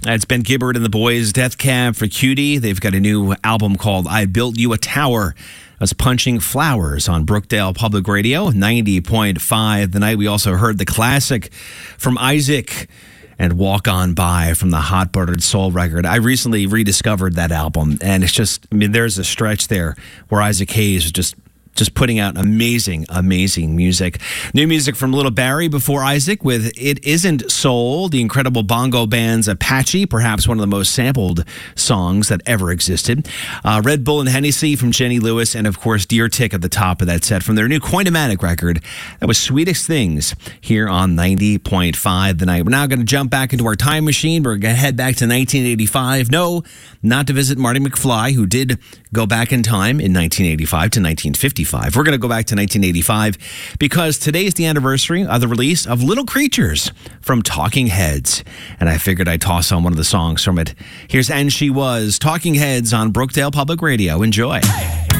It's Ben Gibbard and the Boys, Death Cab for Cutie. They've got a new album called I Built You a Tower. That's Punching Flowers on Brookdale Public Radio, 90.5 The Night. We also heard the classic from Isaac and Walk On By from the Hot Buttered Soul record. I recently rediscovered that album, and it's just, there's a stretch there where Isaac Hayes was just putting out amazing music. New music from Little Barry before Isaac with It Isn't Soul, the incredible bongo band's Apache, perhaps one of the most sampled songs that ever existed. Red Bull and Hennessy from Jenny Lewis, and of course Deer Tick at the top of that set from their new Coinomatic record. That was Sweetest Things here on 90.5 The Night. We're now going to jump back into our time machine. We're going to head back to 1985. No, not to visit Marty McFly, who did go back in time in 1985 to 1955. We're going to go back to 1985 because today is the anniversary of the release of Little Creatures from Talking Heads. And I figured I'd toss on one of the songs from it. Here's And She Was, Talking Heads on Brookdale Public Radio. Enjoy.